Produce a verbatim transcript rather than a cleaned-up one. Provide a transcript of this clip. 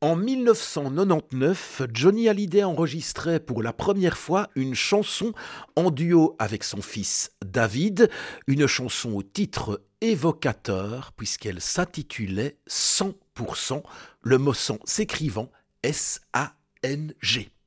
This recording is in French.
En mille neuf cent quatre-vingt-dix-neuf, Johnny Hallyday enregistrait pour la première fois une chanson en duo avec son fils David, une chanson au titre évocateur puisqu'elle s'intitulait cent pour cent, le mot cent s'écrivant S A N G.